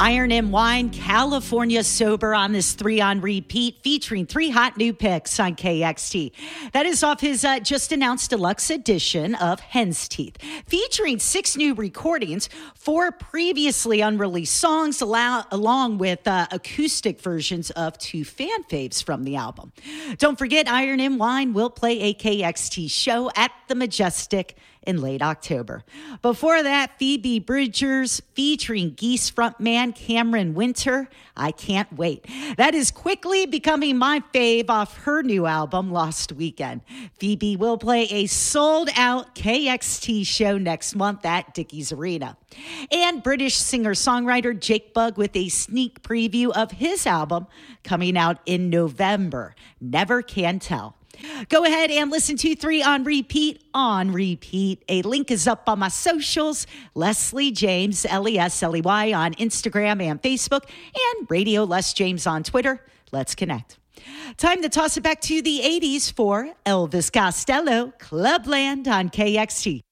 Iron and Wine, California Sober on this 3 on repeat, featuring 3 hot new picks on KXT. That is off his just announced deluxe edition of Hen's Teeth, featuring 6 new recordings, 4 previously unreleased songs, along with acoustic versions of 2 fan faves from the album. Don't forget, Iron and Wine will play a KXT show at the Majestic in late October. Before that, Phoebe Bridgers featuring Geese frontman Cameron Winter, I Can't Wait. That is quickly becoming my fave off her new album, Lost Weekend. Phoebe will play a sold-out KXT show next month at Dickies Arena. And British singer-songwriter Jake Bugg with a sneak preview of his album coming out in November, Never Can Tell. Go ahead and listen to 3 on repeat. A link is up on my socials. Leslie James, Lesley, on Instagram and Facebook, and Radio Les James on Twitter. Let's connect. Time to toss it back to the 80s for Elvis Costello, Clubland on KXT.